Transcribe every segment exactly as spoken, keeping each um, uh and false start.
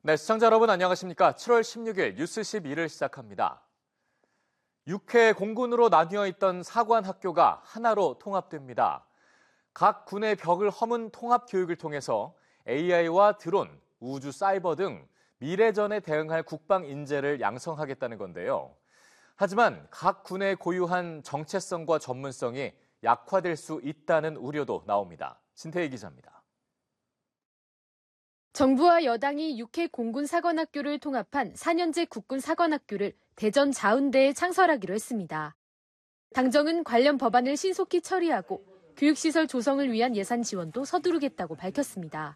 네, 시청자 여러분 안녕하십니까? 칠월 십육일 뉴스 십이를 시작합니다. 육 회 공군으로 나뉘어 있던 사관학교가 하나로 통합됩니다. 각 군의 벽을 허문 통합 교육을 통해서 에이아이와 드론, 우주 사이버 등 미래전에 대응할 국방 인재를 양성하겠다는 건데요. 하지만 각 군의 고유한 정체성과 전문성이 약화될 수 있다는 우려도 나옵니다. 진태희 기자입니다. 정부와 여당이 육 회 공군 사관학교를 통합한 사 년제 국군 사관학교를 대전 자운대에 창설하기로 했습니다. 당정은 관련 법안을 신속히 처리하고 교육시설 조성을 위한 예산 지원도 서두르겠다고 밝혔습니다.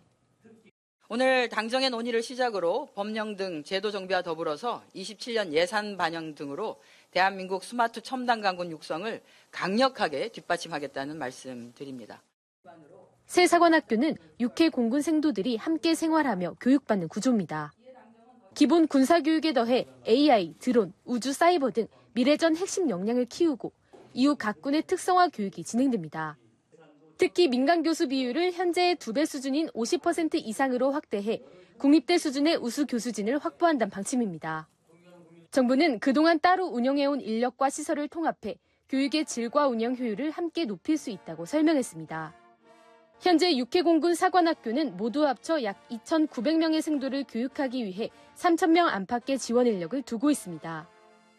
오늘 당정의 논의를 시작으로 법령 등 제도 정비와 더불어서 이십칠 년 예산 반영 등으로 대한민국 스마트 첨단 강군 육성을 강력하게 뒷받침하겠다는 말씀 드립니다. 새 사관학교는 육 회 공군 생도들이 함께 생활하며 교육받는 구조입니다. 기본 군사교육에 더해 에이아이, 드론, 우주 사이버 등 미래전 핵심 역량을 키우고 이후 각 군의 특성화 교육이 진행됩니다. 특히 민간 교수 비율을 현재의 두 배 수준인 오십 퍼센트 이상으로 확대해 국립대 수준의 우수 교수진을 확보한다는 방침입니다. 정부는 그동안 따로 운영해온 인력과 시설을 통합해 교육의 질과 운영 효율을 함께 높일 수 있다고 설명했습니다. 현재 육 회 공군 사관학교는 모두 합쳐 약 이천구백 명의 생도를 교육하기 위해 삼천 명 안팎의 지원 인력을 두고 있습니다.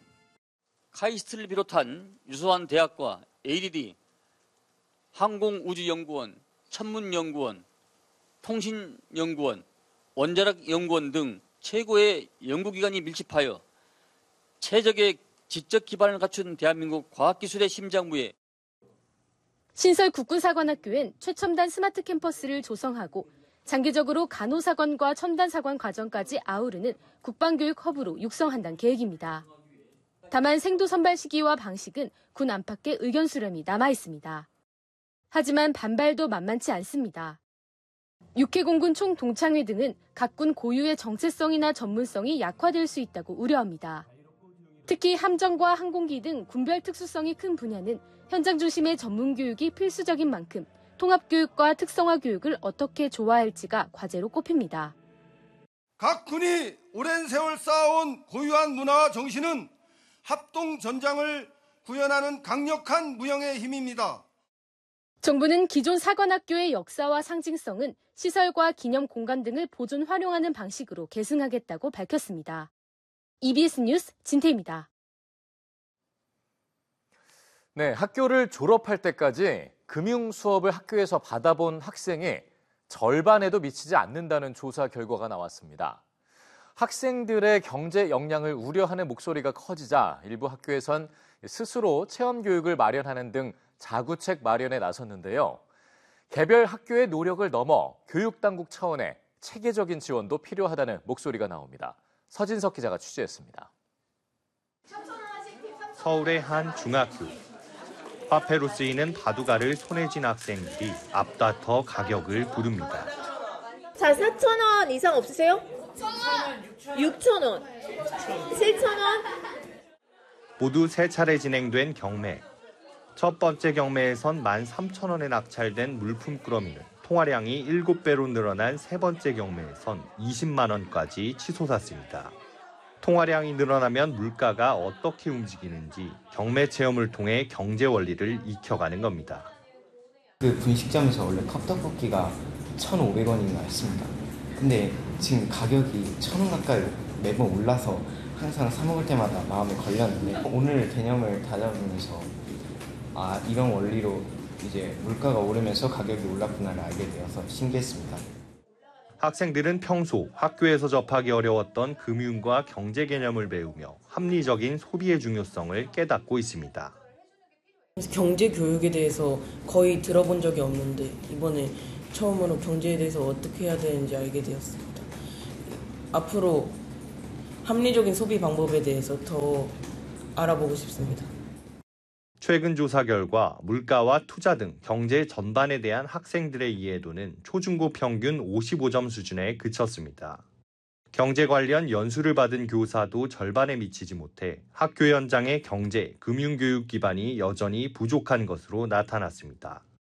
카이스트를 비롯한 유소한 대학과 에이디디, 항공우주연구원, 천문연구원, 통신연구원, 원자력연구원 등 최고의 연구기관이 밀집하여 최적의 지적 기반을 갖춘 대한민국 과학기술의 심장부에 신설 국군사관학교엔 최첨단 스마트 캠퍼스를 조성하고 장기적으로 간호사관과 첨단사관 과정까지 아우르는 국방교육 허브로 육성한다는 계획입니다. 다만 생도 선발 시기와 방식은 군 안팎의 의견 수렴이 남아 있습니다. 하지만 반발도 만만치 않습니다. 육 회 공군 총동창회 등은 각 군 고유의 정체성이나 전문성이 약화될 수 있다고 우려합니다. 특히 함정과 항공기 등 군별 특수성이 큰 분야는 현장 중심의 전문 교육이 필수적인 만큼 통합 교육과 특성화 교육을 어떻게 조화할지가 과제로 꼽힙니다. 각 군이 오랜 세월 쌓아온 고유한 문화와 정신은 합동 전장을 구현하는 강력한 무형의 힘입니다. 정부는 기존 사관학교의 역사와 상징성은 시설과 기념 공간 등을 보존 활용하는 방식으로 계승하겠다고 밝혔습니다. 이비에스 뉴스 진태입니다. 네, 학교를 졸업할 때까지 금융 수업을 학교에서 받아본 학생이 절반에도 미치지 않는다는 조사 결과가 나왔습니다. 학생들의 경제 역량을 우려하는 목소리가 커지자 일부 학교에선 스스로 체험 교육을 마련하는 등 자구책 마련에 나섰는데요. 개별 학교의 노력을 넘어 교육당국 차원의 체계적인 지원도 필요하다는 목소리가 나옵니다. 서진석 기자가 취재했습니다. 서울의 한 중학교. 화폐로 쓰이는 바둑알을 손에 쥔 학생들이 앞다퉈 가격을 부릅니다. 자, 사천 원 이상 없으세요? 육천 원. 칠천 원. 모두 세 차례 진행된 경매. 첫 번째 경매에선 만 삼천 원에 낙찰된 물품 꾸러미는 통화량이 일곱 배로 늘어난 세 번째 경매에선 이십만 원까지 치솟았습니다. 통화량이 늘어나면 물가가 어떻게 움직이는지 경매 체험을 통해 경제 원리를 익혀가는 겁니다. 그 분식점에서 원래 컵떡볶이가 천오백 원인가 했습니다. 근데 지금 가격이 천 원 가까이 매번 올라서 항상 사 먹을 때마다 마음에 걸렸는데 오늘 개념을 다져보면서 아, 이런 원리로 이제 물가가 오르면서 가격이 올랐구나를 알게 되어서 신기했습니다. 학생들은 평소 학교에서 접하기 어려웠던 금융과 경제 개념을 배우며 합리적인 소비의 중요성을 깨닫고 있습니다. 경제 교육에 대해서 거의 들어본 적이 없는데 이번에 처음으로 경제에 대해서 어떻게 해야 되는지 알게 되었습니다. 앞으로 합리적인 소비 방법에 대해서 더 알아보고 싶습니다. 최근 조사 결과 물가와 투자 등 경제 전반에 대한 학생들의 이해도는 초중고 평균 오십오 점 수준에 그쳤습니다. 경제 관련 연수를 받은 교사도 절반에 미치지 못해 학교 현장의 경제, 금융교육 기반이 여전히 부족한 것으로 나타났습니다.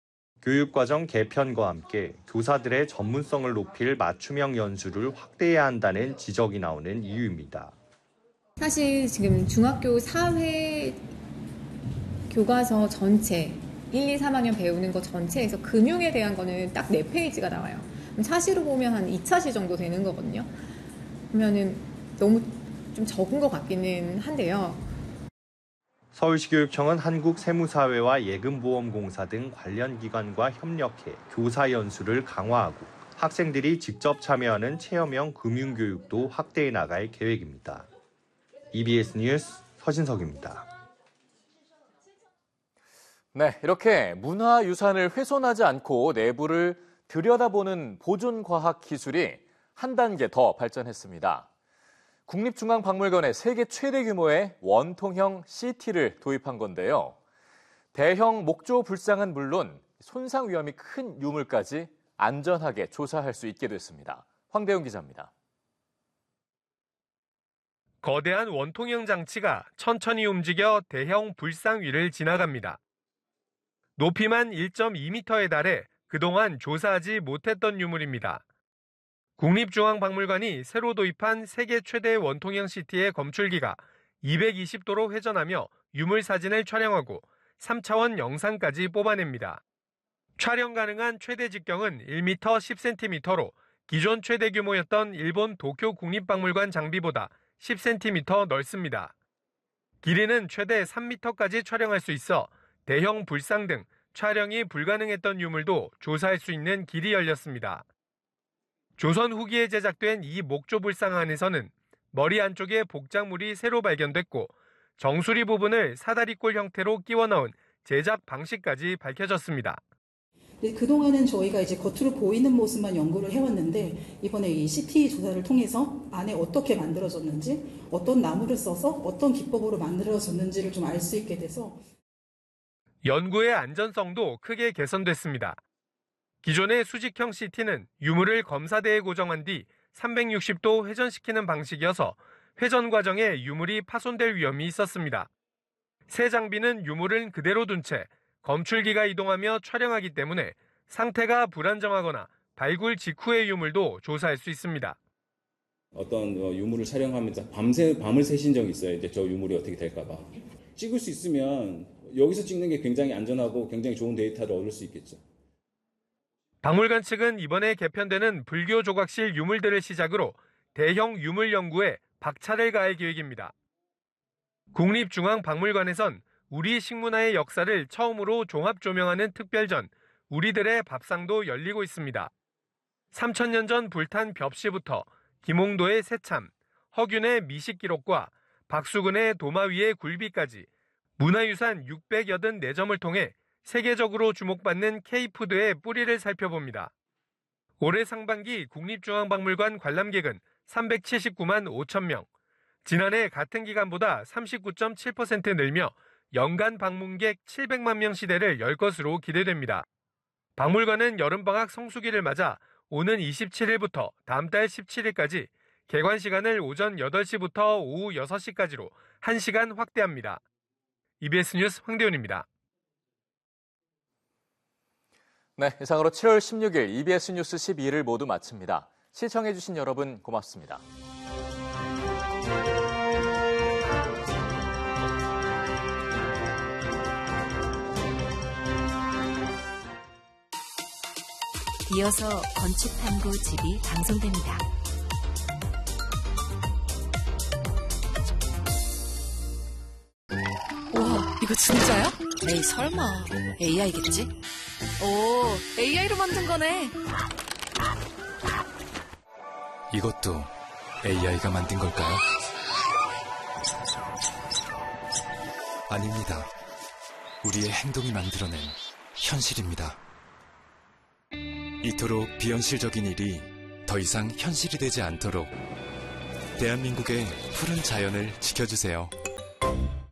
교육과정 개편과 함께 교사들의 전문성을 높일 맞춤형 연수를 확대해야 한다는 지적이 나오는 이유입니다. 사실 지금 중학교 사회 교과서 전체 일, 이, 삼 학년 배우는 거 전체에서 금융에 대한 거는 딱 네 페이지가 나와요. 차시로 보면 한 이 차시 정도 되는 거거든요. 그러면은 너무 좀 적은 것 같기는 한데요. 서울시교육청은 한국세무사회와 예금보험공사 등 관련 기관과 협력해 교사 연수를 강화하고 학생들이 직접 참여하는 체험형 금융교육도 확대해 나갈 계획입니다. 이비에스 뉴스 서진석입니다. 네, 이렇게 문화유산을 훼손하지 않고 내부를 들여다보는 보존과학 기술이 한 단계 더 발전했습니다. 국립중앙박물관에 세계 최대 규모의 원통형 씨티를 도입한 건데요. 대형 목조 불상은 물론 손상 위험이 큰 유물까지 안전하게 조사할 수 있게 됐습니다. 황대훈 기자입니다. 거대한 원통형 장치가 천천히 움직여 대형 불상 위를 지나갑니다. 높이만 일 점 이 미터에 달해 그동안 조사하지 못했던 유물입니다. 국립중앙박물관이 새로 도입한 세계 최대 원통형 씨티의 검출기가 이백이십 도로 회전하며 유물 사진을 촬영하고 삼 차원 영상까지 뽑아냅니다. 촬영 가능한 최대 직경은 일 미터 십 센티미터로 기존 최대 규모였던 일본 도쿄 국립박물관 장비보다 십 센티미터 넓습니다. 길이는 최대 삼 미터까지 촬영할 수 있어 대형 불상 등 촬영이 불가능했던 유물도 조사할 수 있는 길이 열렸습니다. 조선 후기에 제작된 이 목조 불상 안에서는 머리 안쪽에 복작물이 새로 발견됐고 정수리 부분을 사다리꼴 형태로 끼워 넣은 제작 방식까지 밝혀졌습니다. 그동안은 저희가 이제 겉으로 보이는 모습만 연구를 해왔는데 이번에 이 씨티 조사를 통해서 안에 어떻게 만들어졌는지, 어떤 나무를 써서 어떤 기법으로 만들어졌는지를 좀 알 수 있게 돼서 연구의 안전성도 크게 개선됐습니다. 기존의 수직형 씨티는 유물을 검사대에 고정한 뒤 삼백육십 도 회전시키는 방식이어서 회전 과정에 유물이 파손될 위험이 있었습니다. 새 장비는 유물을 그대로 둔 채 검출기가 이동하며 촬영하기 때문에 상태가 불안정하거나 발굴 직후의 유물도 조사할 수 있습니다. 어떤 유물을 촬영하면서 밤새, 밤을 새신 적이 있어요. 이제 저 유물이 어떻게 될까 봐. 찍을 수 있으면 여기서 찍는 게 굉장히 안전하고 굉장히 좋은 데이터를 얻을 수 있겠죠. 박물관 측은 이번에 개편되는 불교 조각실 유물들을 시작으로 대형 유물 연구에 박차를 가할 계획입니다. 국립중앙박물관에선 우리 식문화의 역사를 처음으로 종합 조명하는 특별전 우리들의 밥상도 열리고 있습니다. 삼천 년 전 불탄 벽시부터 김홍도의 새참, 허균의 미식 기록과 박수근의 도마 위의 굴비까지 문화유산 육백팔십사 점을 통해 세계적으로 주목받는 K푸드의 뿌리를 살펴봅니다. 올해 상반기 국립중앙박물관 관람객은 삼백칠십구만 오천 명, 지난해 같은 기간보다 삼십구 점 칠 퍼센트 늘며 연간 방문객 칠백만 명 시대를 열 것으로 기대됩니다. 박물관은 여름방학 성수기를 맞아 오는 이십칠 일부터 다음 달 십칠 일까지 개관 시간을 오전 여덟 시부터 오후 여섯 시까지로 한 시간 확대합니다. 이비에스 뉴스 황대훈입니다. 네, 이상으로 칠월 십육일 이비에스 뉴스 십이를 모두 마칩니다. 시청해주신 여러분 고맙습니다. 이어서 건축탐구 집이 방송됩니다. 와, 이거 진짜야? 에이, 설마. 에이아이겠지? 오, 에이아이로 만든 거네. 이것도 에이아이가 만든 걸까요? 아닙니다. 우리의 행동이 만들어낸 현실입니다. 이토록 비현실적인 일이 더 이상 현실이 되지 않도록 대한민국의 푸른 자연을 지켜주세요.